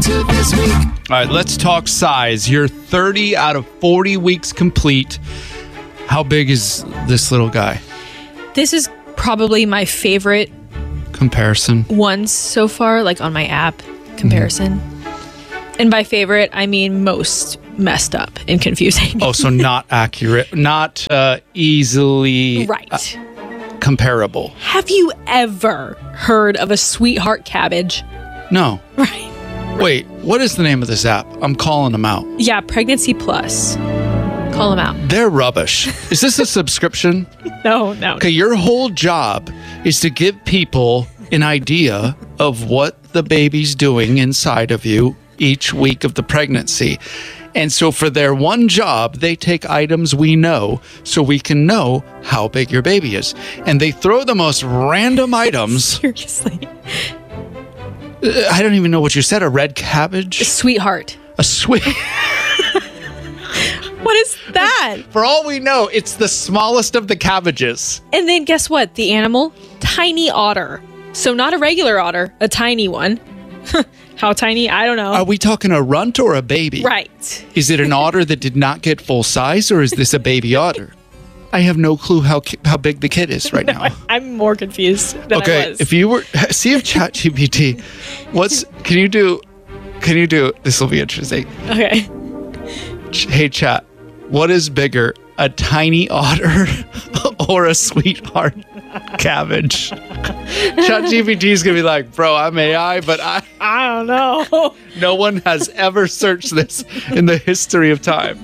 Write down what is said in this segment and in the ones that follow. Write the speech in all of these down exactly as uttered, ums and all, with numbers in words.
tip this week. All right, let's talk size. You're thirty out of forty weeks complete. How big is this little guy? This is probably my favorite Comparison. ones so far, like on my app comparison. Mm-hmm. And by favorite, I mean most messed up and confusing. Oh, so not accurate, not uh, easily right. uh, comparable. Have you ever heard of a sweetheart cabbage? No. Right. Wait, what is the name of this app? I'm calling them out. Yeah, Pregnancy Plus. Call them out. They're rubbish. Is this a subscription? No, no. Okay, your whole job is to give people an idea of what the baby's doing inside of you each week of the pregnancy. And so for their one job, they take items we know so we can know how big your baby is. And they throw the most random items. Seriously. I don't even know what you said. A red cabbage? A sweetheart. A sweet. What is that? For all we know, it's the smallest of the cabbages. And then guess what? The animal? Tiny otter. So not a regular otter, a tiny one. How tiny? I don't know. Are we talking a runt or a baby? Right. Is it an otter that did not get full size, or is this a baby otter? I have no clue how ki- how big the kid is right No, now. I, I'm more confused than Okay, I was. if you were see if ChatGPT, what's can you do? Can you do? This will be interesting. Okay. Ch- Hey, chat. What is bigger, a tiny otter or a sweetheart cabbage? ChatGPT is gonna be like, bro, I'm A I, but I I don't know. no one has ever searched this in the history of time.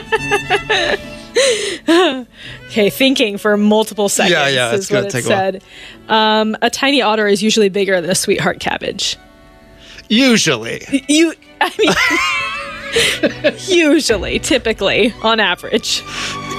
Okay, thinking for multiple seconds Yeah, yeah, it's is what gonna it take a while. said. Um, a tiny otter is usually bigger than a sweetheart cabbage. Usually. You, I mean, usually, typically, on average.